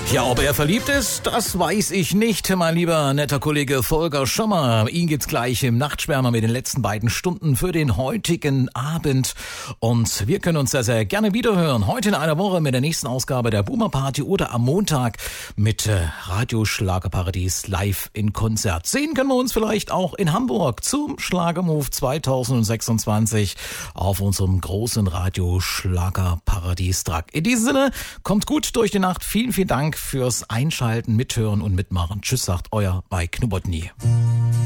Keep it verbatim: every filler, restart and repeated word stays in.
Ja, ob er verliebt ist, das weiß ich nicht, mein lieber netter Kollege Volker Schommer. Ihn gibt's gleich im Nachtschwärmer mit den letzten beiden Stunden für den heutigen Abend. Und wir können uns sehr, sehr gerne wiederhören. Heute in einer Woche mit der nächsten Ausgabe der Boomer Party oder am Montag mit äh, Radio Schlagerparadies live in Konzert. Sehen können wir uns vielleicht auch in Hamburg zum Schlagermove zweitausendsechsundzwanzig auf unserem großen Radio Schlagerparadies-Truck. In diesem Sinne, kommt gut durch die Nacht. Vielen, vielen Dank fürs Einschalten, Mithören und Mitmachen. Tschüss, sagt euer Mike Nubotny.